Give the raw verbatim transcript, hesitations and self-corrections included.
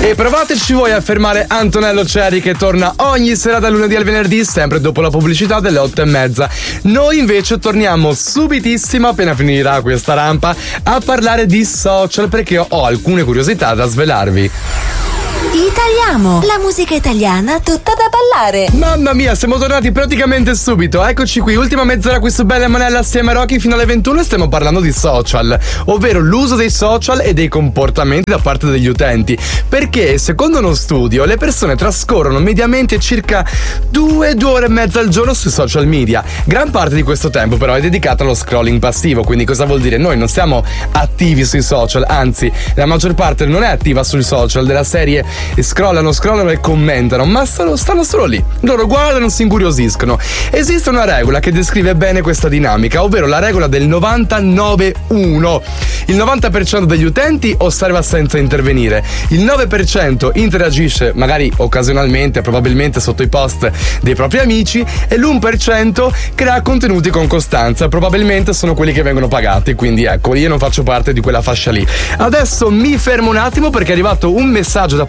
E provateci voi a fermare Antonello Ceri, che torna ogni sera dal lunedì al venerdì, sempre dopo la pubblicità delle otto e mezza. Noi invece torniamo subitissimo, appena finirà questa rampa, a parlare di social, perché ho alcune curiosità da svelarvi. Italiamo, la musica italiana tutta da ballare. Mamma mia, siamo tornati praticamente subito. Eccoci qui, ultima mezz'ora qui su Bella Manella assieme a Rocky fino alle ventuno, e stiamo parlando di social, ovvero l'uso dei social e dei comportamenti da parte degli utenti. Perché secondo uno studio le persone trascorrono mediamente circa due, due ore e mezza al giorno sui social media. Gran parte di questo tempo però è dedicato allo scrolling passivo. Quindi cosa vuol dire? Noi non siamo attivi sui social, anzi la maggior parte non è attiva sui social, della serie scrollano, scrollano e commentano, ma stanno, stanno solo lì. Loro guardano, si incuriosiscono. Esiste una regola che descrive bene questa dinamica, ovvero la regola del novantanove uno. Il novanta per cento degli utenti osserva senza intervenire, il nove per cento interagisce magari occasionalmente, probabilmente sotto i post dei propri amici, e l'uno per cento crea contenuti con costanza, probabilmente sono quelli che vengono pagati. Quindi ecco, io non faccio parte di quella fascia lì. Adesso mi fermo un attimo perché è arrivato un messaggio da